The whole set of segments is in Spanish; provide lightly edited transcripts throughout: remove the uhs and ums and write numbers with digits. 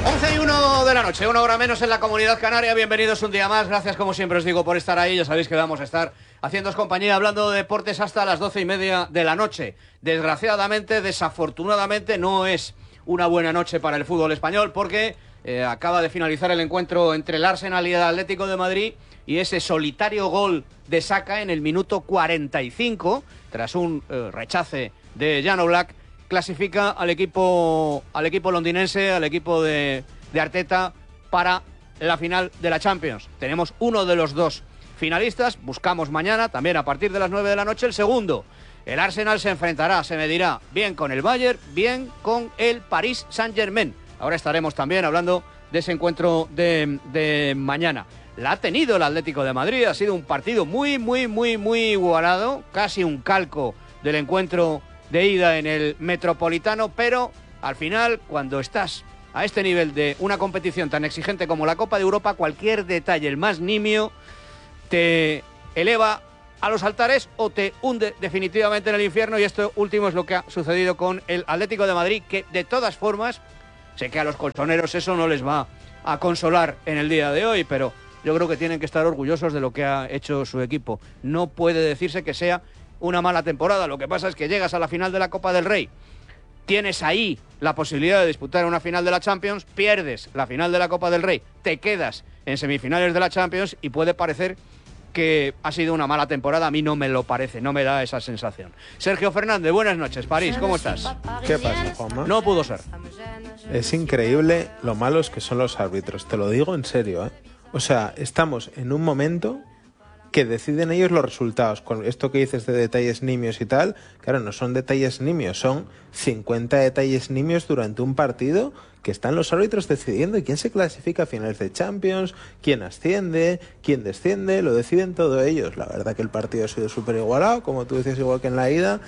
11:01 de la noche, una hora menos en la Comunidad Canaria. Bienvenidos un día más. Gracias, como siempre os digo, por estar ahí. Ya sabéis que vamos a estar haciéndoos compañía, hablando de deportes hasta las 12:30 de la noche. Desgraciadamente, desafortunadamente, no es una buena noche para el fútbol español, porque acaba de finalizar el encuentro entre el Arsenal y el Atlético de Madrid, y ese solitario gol de Saka en el minuto 45, tras un rechace de Jan Oblak, clasifica al equipo londinense, al equipo de Arteta, para la final de la Champions. Tenemos uno de los dos finalistas. Buscamos mañana, también a partir de las 9 de la noche, el segundo. El Arsenal se enfrentará, se medirá bien con el Bayern, bien con el Paris Saint-Germain. Ahora estaremos también hablando de ese encuentro de mañana. La ha tenido el Atlético de Madrid. Ha sido un partido muy igualado, casi un calco del encuentro de ida en el Metropolitano, pero al final, cuando estás a este nivel de una competición tan exigente como la Copa de Europa, cualquier detalle, el más nimio, te eleva a los altares o te hunde definitivamente en el infierno, y esto último es lo que ha sucedido con el Atlético de Madrid, que de todas formas, sé que a los colchoneros eso no les va a consolar en el día de hoy, pero yo creo que tienen que estar orgullosos de lo que ha hecho su equipo. No puede decirse que sea una mala temporada. Lo que pasa es que llegas a la final de la Copa del Rey, tienes ahí la posibilidad de disputar una final de la Champions, pierdes la final de la Copa del Rey, te quedas en semifinales de la Champions y puede parecer que ha sido una mala temporada. A mí no me lo parece, no me da esa sensación. Sergio Fernández, buenas noches. París, ¿cómo estás? ¿Qué pasa, Juanma? No pudo ser. Es increíble lo malos que son los árbitros, te lo digo en serio, ¿eh? O sea, estamos en un momento que deciden ellos los resultados. Con esto que dices de detalles nimios y tal, claro, no son detalles nimios, son 50 detalles nimios durante un partido que están los árbitros decidiendo. ¿Y quién se clasifica a finales de Champions? ¿Quién asciende? ¿Quién desciende? Lo deciden todos ellos. La verdad que el partido ha sido súper igualado, como tú decías, igual que en la ida.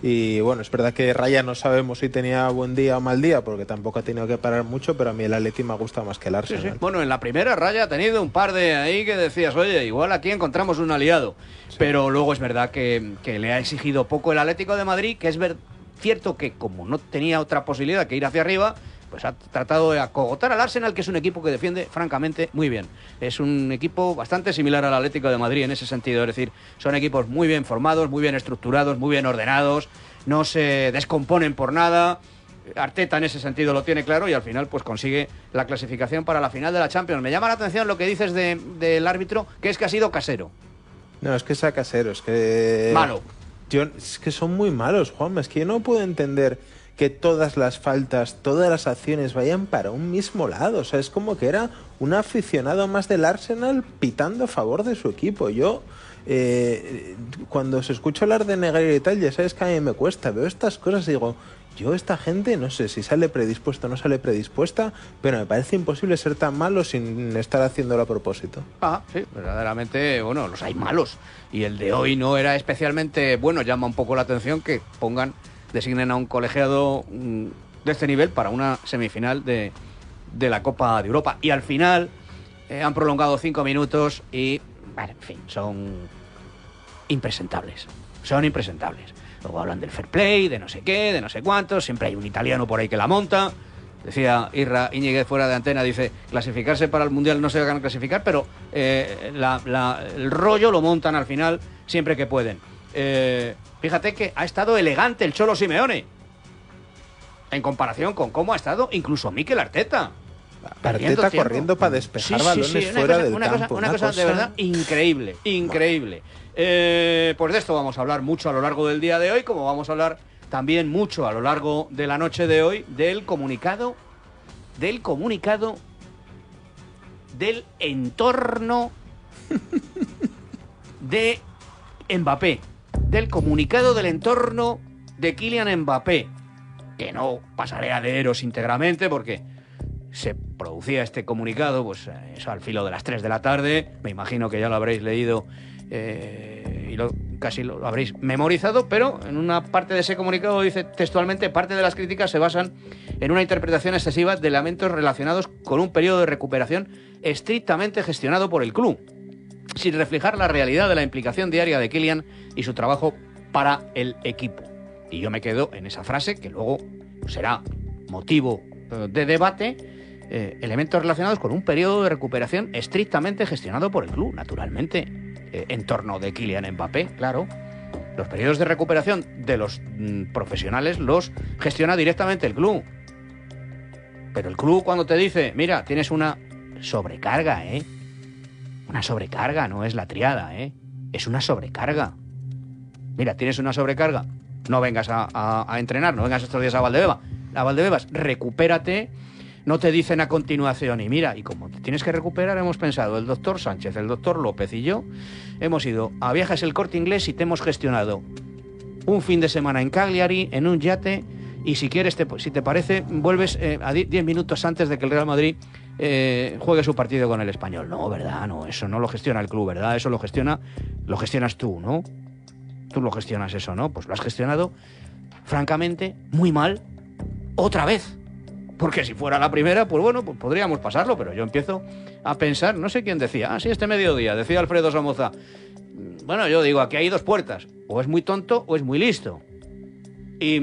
Y bueno, es verdad que Raya no sabemos si tenía buen día o mal día, porque tampoco ha tenido que parar mucho, pero a mí el Atleti me gusta más que el Arsenal. Sí, sí. Bueno, en la primera Raya ha tenido un par de ahí que decías, oye, igual aquí encontramos un aliado. Sí. Pero luego es verdad que le ha exigido poco el Atlético de Madrid, que es cierto que como no tenía otra posibilidad que ir hacia arriba, pues ha tratado de acogotar al Arsenal, que es un equipo que defiende francamente muy bien. Es un equipo bastante similar al Atlético de Madrid en ese sentido, es decir, son equipos muy bien formados, muy bien estructurados, muy bien ordenados, no se descomponen por nada. Arteta en ese sentido lo tiene claro y al final pues consigue la clasificación para la final de la Champions. Me llama la atención lo que dices del árbitro, que es que ha sido casero. No, es que sea casero, es que... Malo. Es que son muy malos, Juanma, es que yo no puedo entender que todas las faltas, todas las acciones vayan para un mismo lado. O sea, es como que era un aficionado más del Arsenal pitando a favor de su equipo. Yo, cuando se escucha hablar de Negreira y tal, ya sabes que a mí me cuesta. Veo estas cosas y digo, yo esta gente, no sé si sale predispuesta o no sale predispuesta, pero me parece imposible ser tan malo sin estar haciéndolo a propósito. Ah, sí, verdaderamente, bueno, los hay malos. Y el de hoy no era especialmente bueno. Llama un poco la atención que designen a un colegiado de este nivel para una semifinal de la Copa de Europa. Y al final han prolongado 5 minutos y, bueno, en fin, son impresentables. Son impresentables. Luego hablan del fair play, de no sé qué, de no sé cuántos. Siempre hay un italiano por ahí que la monta. Decía Irra Íñiguez fuera de antena, dice, clasificarse para el Mundial no se van a clasificar, pero el rollo lo montan al final siempre que pueden. Fíjate que ha estado elegante el Cholo Simeone en comparación con cómo ha estado incluso Mikel Arteta. Arteta corriendo para despejar balones fuera del campo. Una cosa de verdad increíble. Pues de esto vamos a hablar mucho a lo largo del día de hoy, como vamos a hablar también mucho a lo largo de la noche de hoy del comunicado del entorno de Mbappé. Del comunicado del entorno de Kylian Mbappé, que no pasaré a leeros íntegramente porque se producía este comunicado pues eso al filo de las 3 de la tarde. Me imagino que ya lo habréis leído y casi lo habréis memorizado, pero en una parte de ese comunicado dice textualmente: parte de las críticas se basan en una interpretación excesiva de elementos relacionados con un periodo de recuperación estrictamente gestionado por el club, sin reflejar la realidad de la implicación diaria de Kylian y su trabajo para el equipo. Y yo me quedo en esa frase, que luego será motivo de debate, elementos relacionados con un periodo de recuperación estrictamente gestionado por el club, naturalmente, en torno de Kylian Mbappé, claro. Los periodos de recuperación de los profesionales los gestiona directamente el club. Pero el club cuando te dice, mira, tienes una sobrecarga, una sobrecarga, no es la triada, es una sobrecarga. Mira, tienes una sobrecarga, no vengas a entrenar, no vengas estos días a Valdebebas, recupérate. No te dicen a continuación, y mira, y como te tienes que recuperar, hemos pensado, el doctor Sánchez, el doctor López y yo, hemos ido a Viajes El Corte Inglés y te hemos gestionado un fin de semana en Cagliari, en un yate, y si quieres, si te parece, vuelves a 10 minutos antes de que el Real Madrid juegue su partido con el Español. No, ¿verdad? No, eso no lo gestiona el club, ¿verdad? Eso lo gestionas tú, ¿no? Tú lo gestionas eso, ¿no? Pues lo has gestionado, francamente, muy mal, otra vez. Porque si fuera la primera, pues bueno, pues podríamos pasarlo, pero yo empiezo a pensar, no sé quién decía, sí, este mediodía, decía Alfredo Somoza. Bueno, yo digo, aquí hay dos puertas, o es muy tonto o es muy listo. Y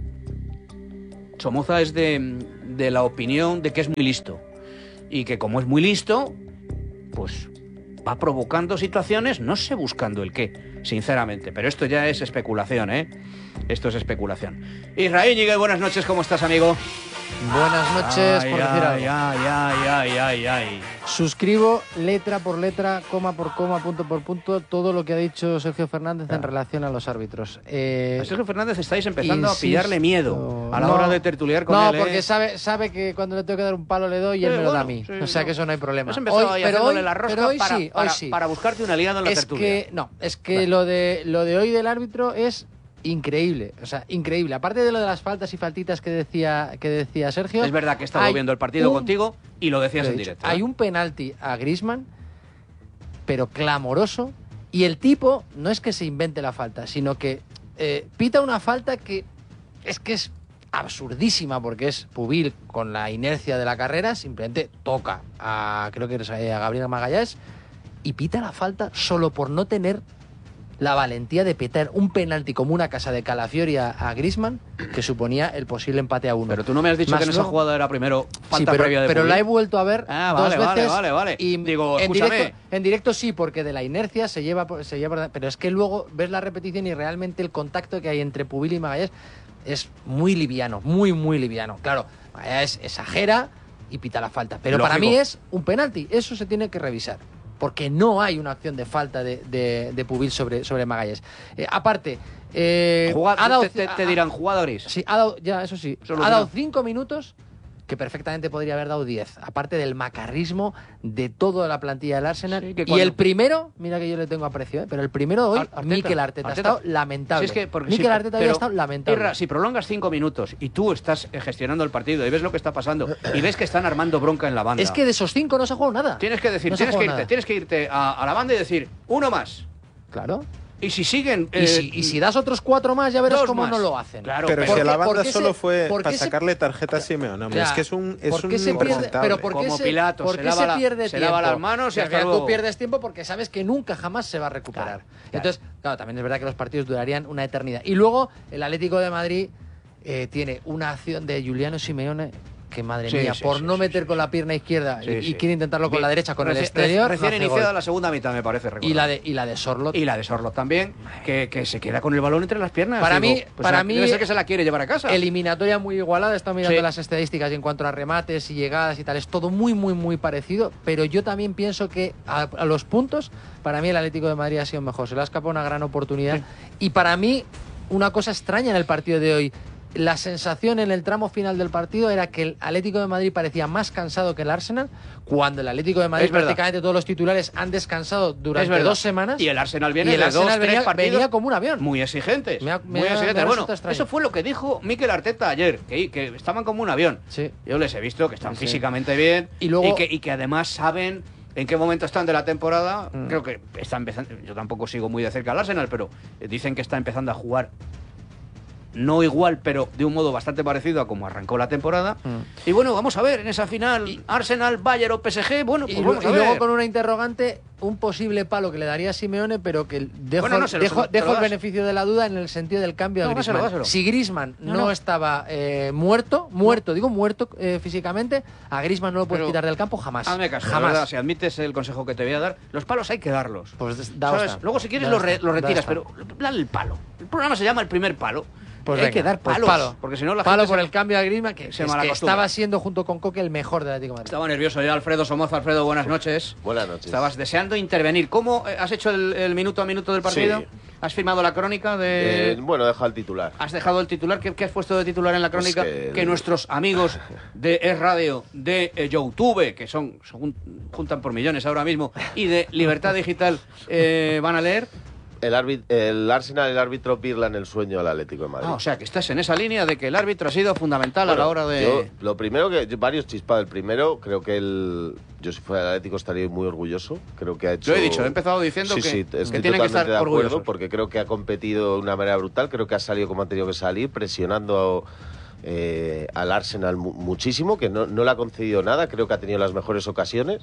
Somoza es de la opinión de que es muy listo. Y que como es muy listo, pues va provocando situaciones, no sé buscando el qué, sinceramente, pero esto ya es especulación, Esto es especulación. Israel Íñiguez, buenas noches, ¿cómo estás, amigo? Buenas noches, por decir algo. Ay. Suscribo letra por letra, coma por coma, punto por punto, todo lo que ha dicho Sergio Fernández en relación a los árbitros. A Sergio Fernández estáis empezando a pillarle miedo a la hora de tertuliar con él. No, porque sabe que cuando le tengo que dar un palo le doy y él me lo da a mí. Sí, o sea que eso no hay problema. Has empezado ahí haciéndole la rosca para buscarte un aliado en la tertulia. Es que lo de hoy del árbitro es increíble, o sea, increíble. Aparte de lo de las faltas y faltitas que decía Sergio. Es verdad que he estado viendo el partido contigo y lo decías en directo. Hay un penalti a Griezmann, pero clamoroso, y el tipo no es que se invente la falta, sino que pita una falta que es absurdísima, porque es Pubil con la inercia de la carrera, simplemente toca creo que a Gabriel Magalhães y pita la falta solo por no tener la valentía de pitar un penalti como una casa de Calafiori a Griezmann, que suponía el posible empate a 1. Pero tú no me has dicho que en esa jugada era primero falta previa de Pubil. Pero la he vuelto a ver dos veces. Vale. Y digo, escúchame. En directo sí, porque de la inercia se lleva, pero es que luego ves la repetición y realmente el contacto que hay entre Pubil y Magalhães es muy liviano, muy liviano. Claro, Magalhães exagera y pita la falta, pero para mí es un penalti, eso se tiene que revisar. Porque no hay una acción de falta de Pubil sobre Magalhães. Aparte, te dirán jugadores. Sí, ha dado 5 minutos que perfectamente podría haber dado 10. Aparte del macarrismo de toda la plantilla del Arsenal. Sí, y el primero, mira que yo le tengo aprecio, pero el primero de hoy, Mikel Arteta ha estado lamentable. Sí, Mikel Arteta ha estado lamentable. Irra, si prolongas 5 minutos y tú estás gestionando el partido y ves lo que está pasando y ves que están armando bronca en la banda. Es que de esos 5 no se ha jugado nada. Tienes que irte a la banda y decir, uno más. Claro. Y si siguen... y si das otros 4 más, ya verás cómo no lo hacen. Claro, pero si a la banda solo fue para sacarle tarjeta a Simeone. Hombre, es que es un pero como Pilato, ¿por qué se pierde tiempo? Se lava las manos y hasta luego. Tú pierdes tiempo porque sabes que nunca jamás se va a recuperar. Claro. Entonces, claro, también es verdad que los partidos durarían una eternidad. Y luego, el Atlético de Madrid tiene una acción de Giuliano Simeone que, madre mía, por no meter con la pierna izquierda y quiere intentarlo con la derecha, con el exterior. Recién iniciada la segunda mitad, me parece recordar. Y la de Sorloth. Y la de Sorloth también, que se queda con el balón entre las piernas. Para mí debe ser que se la quiere llevar a casa. Eliminatoria muy igualada, he estado mirando las estadísticas y en cuanto a remates y llegadas y tal, es todo muy parecido, pero yo también pienso que a los puntos, para mí el Atlético de Madrid ha sido mejor. Se le ha escapado una gran oportunidad. Sí. Y para mí, una cosa extraña en el partido de hoy, la sensación en el tramo final del partido era que el Atlético de Madrid parecía más cansado que el Arsenal, cuando el Atlético de Madrid prácticamente todos los titulares han descansado durante 2 semanas. Y el Arsenal viene de 2-3 partidos venía como un avión. Muy exigentes. Muy exigentes. Bueno, eso fue lo que dijo Mikel Arteta ayer, que estaban como un avión. Sí. Yo les he visto que están físicamente bien y que además saben en qué momento están de la temporada. Creo que está empezando. Yo tampoco sigo muy de cerca al Arsenal, pero dicen que está empezando a jugar no igual, pero de un modo bastante parecido a como arrancó la temporada. Y bueno, vamos a ver en esa final Arsenal, Bayern o PSG. Bueno, pues vamos a ver. Y luego con una interrogante, un posible palo que le daría a Simeone, pero que dejo te lo el das. beneficio de la duda en el sentido del cambio de Griezmann. Dáselo. Si Griezmann no estaba muerto físicamente, a Griezmann no lo puedes quitar del campo jamás. Hazme caso, jamás. verdad, si admites el consejo que te voy a dar, los palos hay que darlos. Pues ¿Sabes? Luego si quieres lo retiras, pero dale el palo. El programa se llama El Primer Palo. Pues hay venga, que dar pues palos, palo. porque si no la palo gente por el cambio de Griezmann, que se malacostumbra. estaba siendo junto con Coque el mejor del Atlético de Madrid. Estaba nervioso ya Alfredo Somoza. Alfredo, buenas noches. Buenas noches. Estabas deseando intervenir. ¿Cómo has hecho el minuto a minuto del partido? Sí. ¿Has firmado la crónica de...? Bueno, deja el titular. ¿Has dejado el titular? ¿Qué has puesto de titular en la crónica? Pues que nuestros amigos de Es Radio, de YouTube, que juntan por millones ahora mismo, y de Libertad Digital, van a leer. El Arsenal, el árbitro pirla en el sueño al Atlético de Madrid. O sea, que estás en esa línea de que el árbitro ha sido fundamental a la hora de... Yo, lo primero varios chispados. El primero, creo que yo si fuera el Atlético estaría muy orgulloso. Creo que ha hecho... Lo he dicho, he empezado diciendo sí, que estoy tienen que estar totalmente de acuerdo, orgullosos. porque creo que ha competido de una manera brutal. Creo que ha salido como ha tenido que salir, presionando al Arsenal muchísimo, que no le ha concedido nada. Creo que ha tenido las mejores ocasiones.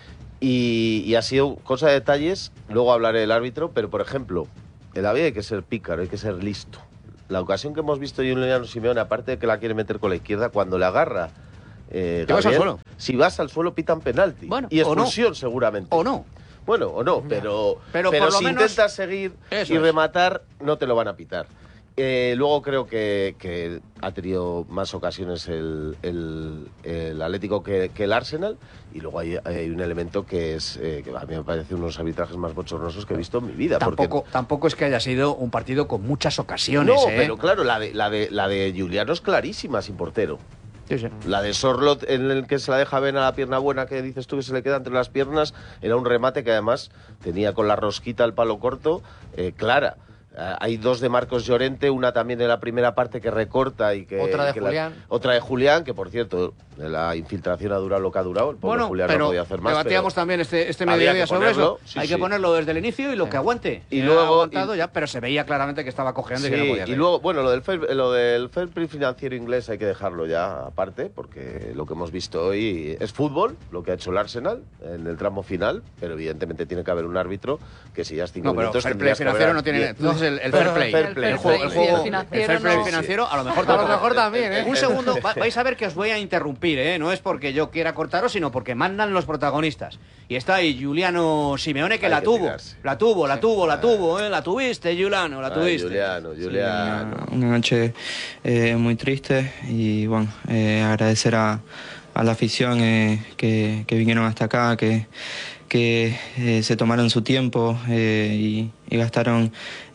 Y ha sido cosa de detalles. Luego hablaré del árbitro, pero por ejemplo, en la vida hay que ser pícaro, hay que ser listo. La ocasión que hemos visto de Juliano Simeone, aparte de que la quiere meter con la izquierda, cuando le agarra vas al suelo. Si vas al suelo pitan penalti. Bueno, y expulsión o no. seguramente. ¿O no? Bueno, o no, pero por lo si menos intentas seguir eso y es. rematar, no te lo van a pitar. Luego creo que ha tenido más ocasiones el Atlético que el Arsenal, y luego hay un elemento que a mí me parece uno de los arbitrajes más bochornosos que he visto en mi vida. Tampoco es que haya sido un partido con muchas ocasiones. No, pero claro, la de Juliano es clarísima sin portero. Sí. La de Sorloth, en el que se la deja Ben a la pierna buena, que dices tú que se le queda entre las piernas, era un remate que además tenía con la rosquita el palo corto, clara. Hay dos de Marcos Llorente, una también en la primera parte que recorta y que... Otra de Julián. Otra de Julián, que por cierto, la infiltración ha durado lo que ha durado. El pobre Julián no podía hacer más. Debatíamos también este había mediodía que sobre eso. ponerlo, sí, hay que ponerlo desde el inicio y lo que aguante. Y luego... Ha aguantado ya, pero se veía claramente que estaba cojeando y que no podía y seguir. luego, bueno, lo del fair play financiero inglés hay que dejarlo ya aparte, porque lo que hemos visto hoy es fútbol, lo que ha hecho el Arsenal en el tramo final, pero evidentemente tiene que haber un árbitro que si ya es 5 minutos... Fair play financiero no tiene... Entonces el fair play. El fair play financiero a lo mejor también, ¿eh? Un segundo, vais a ver que os voy a interrumpir, ¿eh? No es porque yo quiera cortaros, sino porque mandan los protagonistas. Y está ahí Juliano Simeone, que la tuvo, la tuvo, ¿eh? La tuviste, Juliano, la tuviste. Juliano. Una noche muy triste y bueno, agradecer a la afición que vinieron hasta acá, que se tomaron su tiempo y gastaron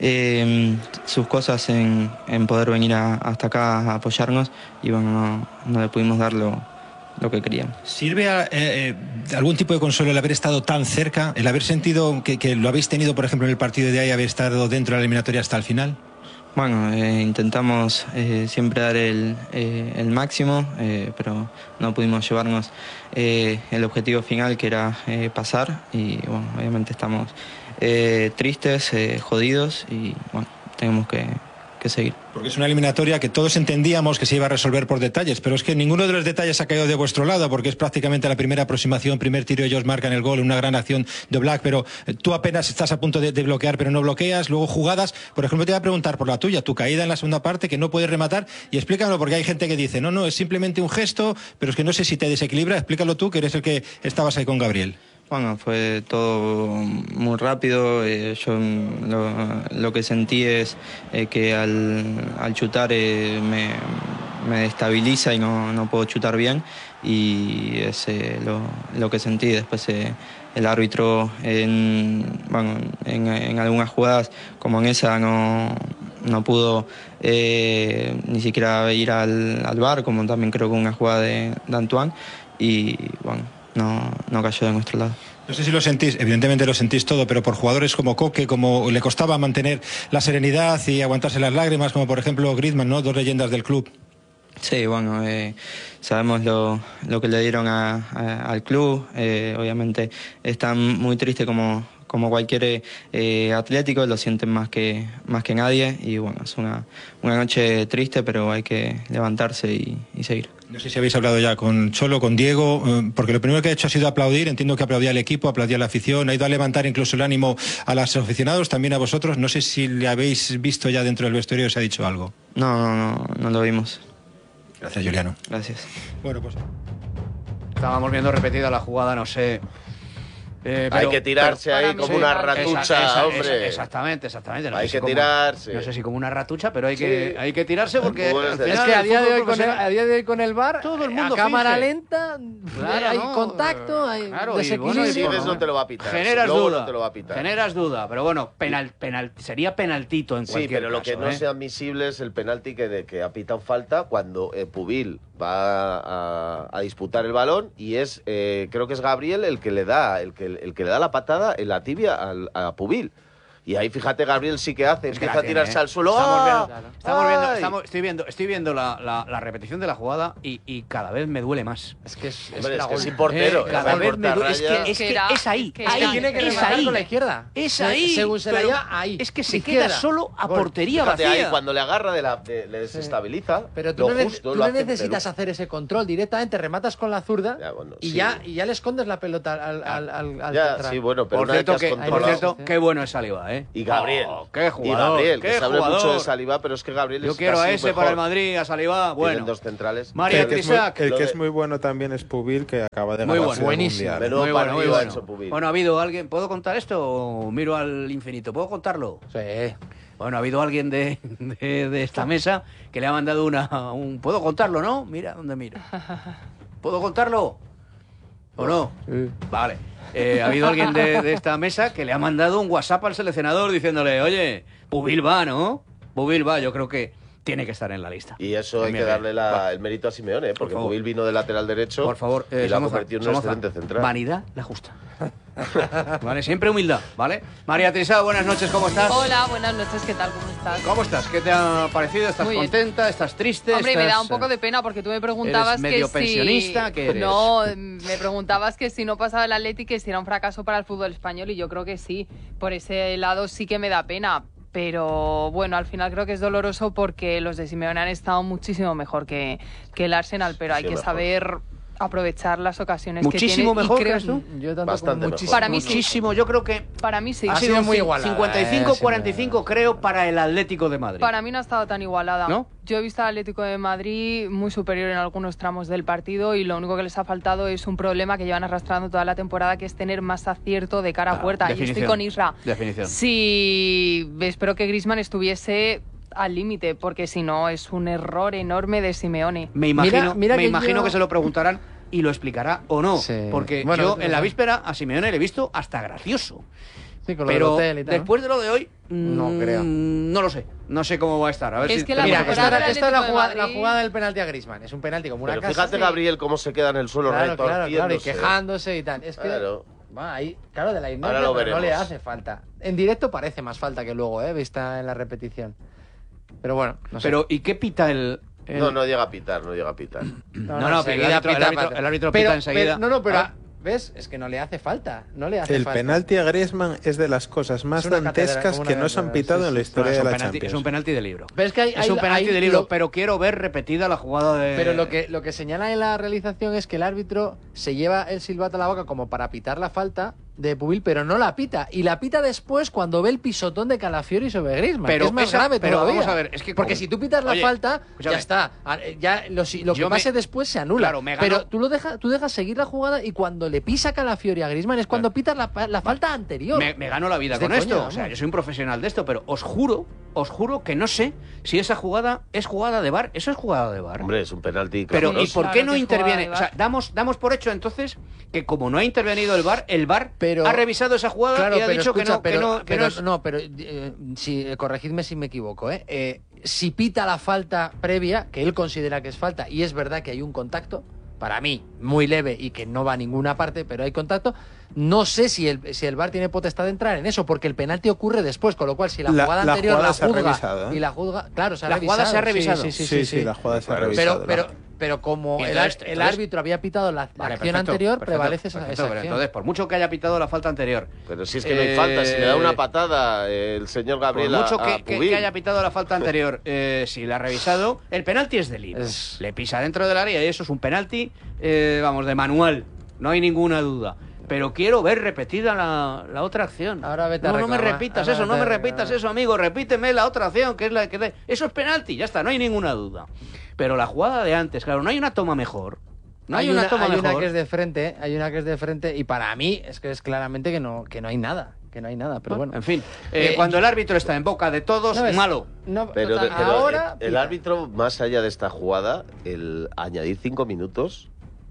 sus cosas en poder venir hasta acá a apoyarnos, y bueno, no le pudimos dar lo que queríamos. ¿Sirve algún tipo de consuelo el haber estado tan cerca, el haber sentido que lo habéis tenido, por ejemplo, en el partido de ahí, haber estado dentro de la eliminatoria hasta el final? Bueno, intentamos siempre dar el máximo, pero no pudimos llevarnos el objetivo final, que era pasar, y bueno, obviamente estamos tristes, jodidos, y bueno, tenemos que seguir. Porque es una eliminatoria que todos entendíamos que se iba a resolver por detalles, pero es que ninguno de los detalles ha caído de vuestro lado, porque es prácticamente la primera aproximación, primer tiro, ellos marcan el gol, una gran acción de Black, pero tú apenas estás a punto de bloquear, pero no bloqueas, luego jugadas. Por ejemplo, te voy a preguntar por la tuya, tu caída en la segunda parte, que no puedes rematar, y explícamelo, porque hay gente que dice, no, es simplemente un gesto, pero es que no sé si te desequilibra. Explícalo tú, que eres el que estabas ahí con Gabriel. Bueno, fue todo muy rápido. Yo lo que sentí es que al chutar me destabiliza y no puedo chutar bien, y es lo que sentí. Después el árbitro en algunas jugadas como en esa no pudo ni siquiera ir al VAR, como también creo que una jugada de Antoine, y bueno, no cayó de nuestro lado. No sé si lo sentís, evidentemente lo sentís todo, pero por jugadores como Coque, como le costaba mantener la serenidad y aguantarse las lágrimas, como por ejemplo Griezmann, ¿no? Dos leyendas del club. Sí, bueno, sabemos lo que le dieron al club. Obviamente están muy tristes como cualquier atlético, lo sienten más que nadie, y bueno, es una noche triste, pero hay que levantarse y seguir. No sé si habéis hablado ya con Cholo, con Diego, porque lo primero que ha hecho ha sido aplaudir. Entiendo que aplaudía al equipo, aplaudía a la afición, ha ido a levantar incluso el ánimo a los aficionados, también a vosotros. No sé si le habéis visto ya dentro del vestuario, os ha dicho algo. No lo vimos. Gracias, Juliano. Gracias. Bueno, pues... Estábamos viendo repetida la jugada, no sé. Hay que tirarse ahí como una ratucha, hombre. Exactamente. No hay sé que si tirarse. No sé si como una ratucha, pero hay que tirarse porque al final Es que a día de el hoy con el VAR, todo el mundo a cámara finge. lenta, Claro, hay ¿no? contacto, hay Claro, y desequilibrio. bueno, Si ves no te lo va a pitar. Generas Luego duda. no te lo va a pitar. Generas duda, pero bueno, sería penaltito en Sí, cualquier pero lo caso, que no sea admisible es el penalti que ha pitado falta cuando Pubil va a disputar el balón y es creo que es Gabriel el que le da la patada en la tibia a Pubil. Y ahí fíjate, Gabriel sí que hace, Es que empieza la a tirarse tiene, al suelo. Estoy viendo la repetición de la jugada y cada vez me duele más. Es que es Hombre, una es que gol. sin portero. Cada vez me duele. Portarraya. Es que es ahí. Es que tiene que es rematar ahí. con la izquierda. Es ahí. Según se pero la lleva, ahí. Es que se Izquierda. queda solo a Gol. portería Fíjate vacía. ahí, cuando le agarra le desestabiliza. Pero tú lo no, justo, tú lo no hace necesitas Perú. hacer ese control directamente, rematas con la zurda Ya, bueno, y, sí. ya le escondes la pelota al Ya, central. sí, bueno, pero Por una vez cierto, que has por controlado- cierto, qué bueno es Saliba, ¿eh? Y Gabriel. Qué jugador. Y Gabriel, qué que se habla jugador. mucho de Saliba, pero es que Gabriel Yo es quiero a casi ese mejor. para el Madrid, a Saliba. Tienen Bueno. dos centrales. María El que es muy- Trisac. el Lo que de- es muy bueno también es Pubil, que acaba de Muy ganarse bueno. el Buenísimo. Mundial. Menudo Muy bueno, muy partido ha bueno. hecho Pubil. Bueno, ha habido alguien. ¿Puedo contar esto o miro al infinito? ¿Puedo contarlo? Sí. Bueno, ha habido alguien de esta mesa que le ha mandado ¿Puedo contarlo, no? Mira dónde miro. ¿Puedo contarlo? ¿O no? Vale. Ha habido alguien de esta mesa que le ha mandado un WhatsApp al seleccionador diciéndole, oye, Pubil va, ¿no? Pubil va, yo creo que tiene que estar en la lista. Y eso En hay mi que opinión. darle el mérito a Simeone, porque favor. Pubil vino de lateral derecho Por favor, y la ha Somoza, convertido en un Somoza, excelente central. vanidad la justa. Vale, siempre humildad, ¿vale? María Teresa, buenas noches, ¿cómo estás? Hola, buenas noches, ¿qué tal? ¿Cómo estás? ¿Cómo estás? ¿Qué te ha parecido? ¿Estás Muy bien. contenta? ¿Estás triste? Hombre, me da ¿Estás, un poco de pena porque tú me preguntabas ¿eres medio que pensionista? si... ¿Qué eres? No, me preguntabas que si no pasaba el Atleti, que si era un fracaso para el fútbol español y yo creo que sí. Por ese lado sí que me da pena. Pero bueno, al final creo que es doloroso porque los de Simeone han estado muchísimo mejor que el Arsenal, pero hay Sí, que mejor. saber aprovechar las ocasiones Muchísimo que tiene. mejor, y creo, ¿crees tú? Yo tanto Bastante como mejor. muchísimo. Para mí sí. Muchísimo, yo creo que Para mí sí. ha Ha sido sido un muy igualada, 55-45 creo para el Atlético de Madrid. Para mí no ha estado tan igualada. ¿No? Yo he visto al Atlético de Madrid muy superior en algunos tramos del partido y lo único que les ha faltado es un problema que llevan arrastrando toda la temporada, que es tener más acierto de cara a Claro, puerta. Y definición. estoy con Isra. Definición. Sí, espero que Griezmann estuviese al límite, porque si no es un error enorme de Simeone. Me imagino, Mira me que imagino yo- que se lo preguntarán y lo explicará o no. Sí. Porque Bueno, yo en la sí. víspera a Simeone le he visto hasta gracioso. Sí, con lo del Pero hotel y tal, ¿no? después de lo de hoy, No creo. no lo sé. No sé cómo va a estar. A ver Es si que la Mira, tenemos temporada que- del esta es la Atlético de jugada, Madrid- del penalti a Griezmann. Es un penalti como una Pero casa. fíjate, Gabriel, cómo se queda en el suelo Claro, claro, y retorciéndose. quejándose y tal. Es que, Claro. va, ahí, claro, de la Ahora ignorancia, lo pero no le veremos. hace falta. En directo parece más falta que luego, vista en la repetición. Pero bueno, no sé. Pero, ¿y qué pita el...? No llega a pitar, no llega a pitar. No, enseguida pero el árbitro pita. el árbitro Pero- pita enseguida. pero- no, pero Ah. ¿ves? Es que no le hace falta. No le hace El falta. penalti a Griezmann es de las cosas más Es una catedral, dantescas como que una no se han catedral, pitado sí, en la sí. historia es, de un la penalti, Champions. es un penalti de libro. Pero es que Es un penalti de libro, lo- pero quiero ver repetida la jugada de... Pero lo que señala en la realización es que el árbitro se lleva el silbato a la boca como para pitar la falta de Pubil, pero no la pita. Y la pita después cuando ve el pisotón de Calafiori sobre Griezmann, Pero que es más esa- grave pero todavía. vamos a ver, es que Porque como- si tú pitas la Oye, falta, escúchame. ya está. Ya lo Yo que pase me- después se anula. Claro, me ganó- Pero tú dejas seguir la jugada y cuando le pisa Calafiori a Griezmann es cuando pitas la falta anterior. Me gano la vida Es de con esto. coña, O sea, vamos. yo soy un profesional de esto, pero os juro que no sé si esa jugada es jugada de VAR. ¿Eso es jugada de VAR? Hombre, es un penalti Pero, ¿y clamoroso. por qué Claro no que es jugada interviene? de O sea, VAR. damos por hecho entonces que como no ha intervenido el VAR Pero- ha revisado esa jugada Claro, y ha pero dicho escucha, que no es... corregidme si me equivoco, si pita la falta previa, que él considera que es falta, y es verdad que hay un contacto, para mí, muy leve y que no va a ninguna parte, pero hay contacto, no sé si el VAR tiene potestad de entrar en eso, porque el penalti ocurre después, con lo cual si la jugada anterior jugada la se ha juzga revisado, ¿eh? y la juzga, claro, se ha La revisado. jugada se ha revisado. Sí, Sí, la jugada se ha Claro, revisado. pero como Y el entonces- árbitro había pitado la Vale, acción perfecto, anterior, perfecto, prevalece esa perfecto, pero acción. entonces, por mucho que haya pitado la falta anterior, Pero si es que no hay falta, si le da una patada el señor por Gabriel mucho a que Pubil. haya pitado la falta anterior, si la ha revisado, el penalti es de libre. Le pisa dentro del área y eso es un penalti, vamos, de manual. No hay ninguna duda. Pero quiero ver repetida la otra acción. Ahora vete a no me reclamar, repitas ahora eso, no vete me a repitas reclamar. eso, amigo. Repíteme la otra acción, que es la que... Eso es penalti, ya está, no hay ninguna duda. Pero la jugada de antes, claro, no hay una toma mejor. No hay una toma hay mejor. una que es de frente, hay una que es de frente y para mí es que es claramente que no hay nada, pero bueno. En fin, cuando el árbitro está en boca de todos, ¿No ves? malo. No, Pero, total, pero ahora el pita. árbitro, más allá de esta jugada, el añadir 5 minutos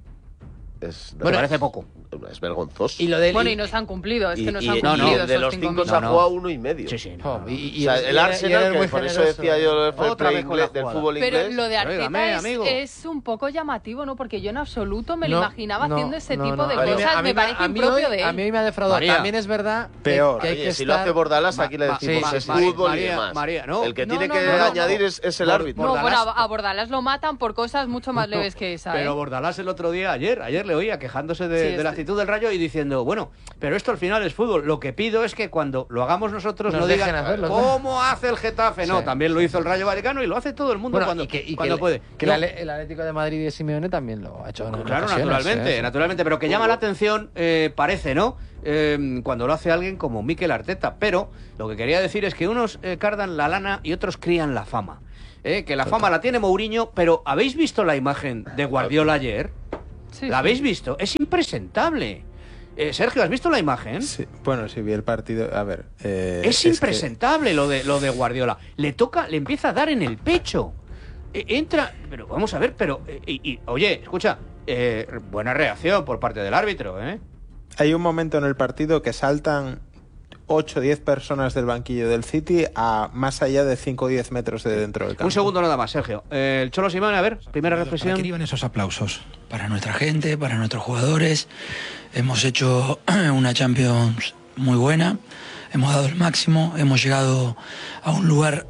es, Me parece poco. es vergonzoso. Y lo del Bueno, y no se han cumplido, es que no se han y cumplido de esos los 5 5 se minutos. ha jugado 1,5. Sí, sí. Oh, no. y- O sea, el Arsenal, eres que muy por eso generoso. decía yo del fair Otra play vez con la del jugada. fútbol Pero inglés. lo de Óigame, Arteta amigo. es un poco llamativo, ¿no? Porque yo en absoluto me lo No, imaginaba no, haciendo ese no, tipo no. de A mí cosas. Me parece a mí impropio hoy- de él. A mí hoy me ha defraudado. María. También es verdad Peor. que hay Oye, que si lo estar... hace Bordalás, aquí le decimos sí, es sí, fútbol y María, demás. María, no. El que No, tiene no, que no, no. añadir es el árbitro. No, bueno, Bordalás- a Bordalás lo matan por cosas mucho más leves que esa, Pero ¿eh? Bordalás el otro día, ayer le oía quejándose de Sí, la actitud del Rayo y diciendo, bueno, pero esto al final es fútbol. Lo que pido es que cuando lo hagamos nosotros Nos no dejen digan hacerlo, ¿cómo hace el Getafe? No, Sí, también lo hizo el Rayo Vallecano y lo hace todo el mundo Bueno, cuando, y que cuando puede. Que No, el Atlético de Madrid y de Simeone también lo ha hecho en claro, ocasiones, naturalmente, ¿eh? naturalmente, pero que llama la atención, parece, ¿no? Cuando lo hace alguien como Mikel Arteta. Pero lo que quería decir es que unos cardan la lana y otros crían la fama. Que la fama la tiene Mourinho, pero ¿habéis visto la imagen de Guardiola ayer? Sí, ¿La sí. habéis visto? Es impresentable. Sergio, ¿has visto la imagen? Sí, bueno, si vi el partido. A ver. Es que- impresentable lo de Guardiola. Le empieza a dar en el pecho. Entra, pero vamos a ver, pero oye, escucha, buena reacción por parte del árbitro, ¿eh? Hay un momento en el partido que saltan 8 o 10 personas del banquillo del City a más allá de 5 o 10 metros de dentro del campo. Un segundo nada más, Sergio. El Cholo Simeone, a ver, primera ¿Para reflexión. qué iban esos aplausos? Para nuestra gente, para nuestros jugadores. Hemos hecho una Champions muy buena, hemos dado el máximo, hemos llegado a un lugar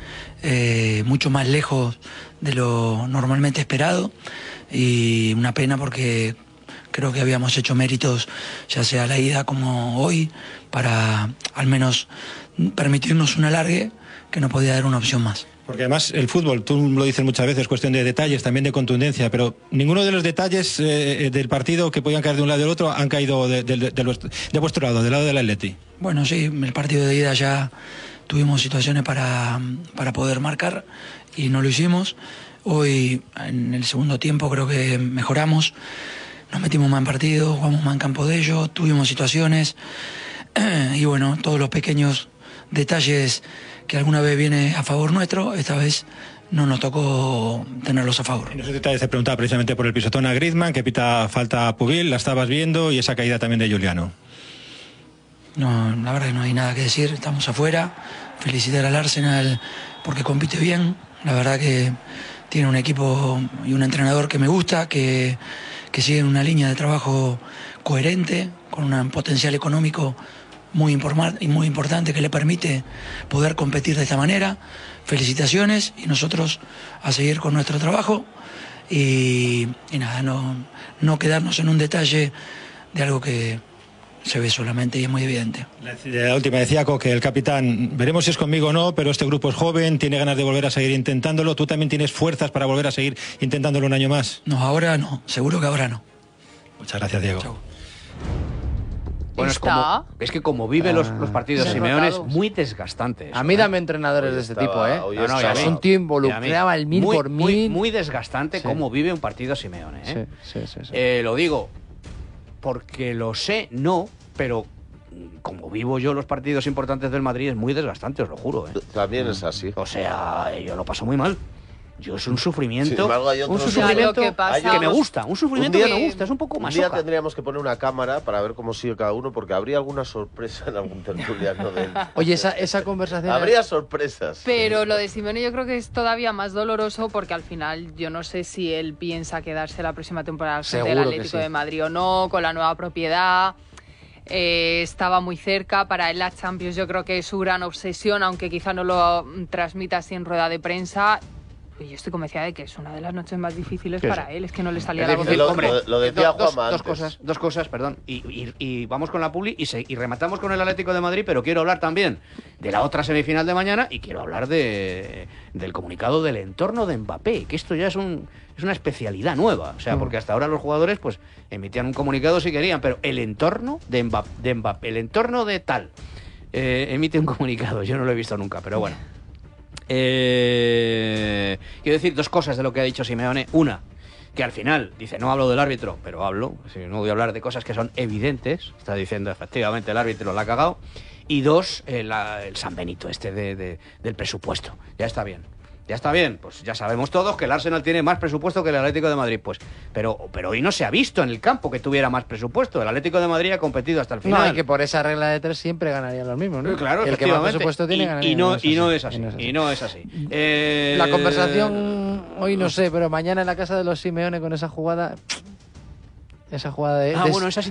mucho más lejos de lo normalmente esperado y una pena porque creo que habíamos hecho méritos, ya sea la ida como hoy, para al menos permitirnos un alargue que nos podía dar una opción más. Porque además el fútbol, tú lo dices muchas veces, es cuestión de detalles, también de contundencia, pero ninguno de los detalles del partido que podían caer de un lado y del otro han caído de vuestro lado, del lado del Atleti. Bueno, sí, el partido de ida ya tuvimos situaciones para poder marcar y no lo hicimos. Hoy, en el segundo tiempo, creo que mejoramos, nos metimos más en partido, jugamos más en campo de ellos, tuvimos situaciones y bueno, todos los pequeños detalles que alguna vez viene a favor nuestro, esta vez no nos tocó tenerlos a favor. En esos detalles te preguntaba precisamente por el pisotón a Griezmann, que pita falta a Pubil, la estabas viendo, y esa caída también de Juliano. No, la verdad que no hay nada que decir, estamos afuera. Felicitar al Arsenal porque compite bien. La verdad que tiene un equipo y un entrenador que me gusta, que sigue una línea de trabajo coherente, con un potencial económico muy importante que le permite poder competir de esta manera. Felicitaciones y nosotros a seguir con nuestro trabajo y nada, no quedarnos en un detalle de algo que se ve solamente y es muy evidente. La última decía que el capitán, veremos si es conmigo o no, pero este grupo es joven, tiene ganas de volver a seguir intentándolo. ¿Tú también tienes fuerzas para volver a seguir intentándolo un año más? No, ahora no, seguro que ahora no. Muchas gracias, Diego. Chau. Bueno, es que como vive los partidos Sí. Simeone es Derrotados. muy desgastante. Eso, A mí ¿eh? dame entrenadores Hoy de este estaba- tipo, ¿eh? hoy No, no, estaba- y a mí. Es un tío Y a mí. involucrado al mil Muy- por muy- mil. Muy desgastante Sí. cómo vive un partido Simeone, ¿eh? Sí. Lo digo porque lo sé, no, pero como vivo yo los partidos importantes del Madrid es muy desgastante, os lo juro, ¿eh? También es así. O sea, yo lo paso muy mal. Yo es un sufrimiento, Sin embargo, hay un otros- sufrimiento Ya, lo que pasa- que me gusta, un sufrimiento Un día que me que- gusta, es un poco Un más día tendríamos que poner una cámara para ver cómo sigue cada uno, porque habría alguna sorpresa en algún tertuliano de él. Oye, esa conversación... Habría sorpresas. Pero lo de Simeone yo creo que es todavía más doloroso porque al final yo no sé si él piensa quedarse la próxima temporada al frente del Seguro que Atlético sí. de Madrid o no, con la nueva propiedad. Estaba muy cerca, para él la Champions yo creo que es su gran obsesión, aunque quizá no lo transmita así en rueda de prensa. yo estoy convencida de que es una de las noches más difíciles Sí, para sí. él. Es que no le salía Es la voz difícil, del hombre. Lo decía Juanma dos antes. dos cosas, perdón. Y vamos con la publi y rematamos con el Atlético de Madrid, pero quiero hablar también de la otra semifinal de mañana y quiero hablar del comunicado del entorno de Mbappé, que esto ya es una especialidad nueva. O sea, porque hasta ahora los jugadores pues emitían un comunicado si querían, pero el entorno de Mbappé, el entorno de tal, emite un comunicado. Yo no lo he visto nunca, pero bueno. Quiero decir dos cosas de lo que ha dicho Simeone. Una, que al final dice, no hablo del árbitro, pero hablo, no voy a hablar de cosas que son evidentes. Está diciendo, efectivamente, el árbitro la ha cagado. Y dos, el San Benito del presupuesto. Ya está bien, pues ya sabemos todos que el Arsenal tiene más presupuesto que el Atlético de Madrid, pues, pero hoy no se ha visto en el campo que tuviera más presupuesto. El Atlético de Madrid ha competido hasta el final. No, y que por esa regla de 3 siempre ganarían los mismos, ¿no? Claro, el que más efectivamente. presupuesto tiene ganaría. Y no es así. La conversación hoy no sé, pero mañana en la casa de los Simeone con esa jugada de bueno, esa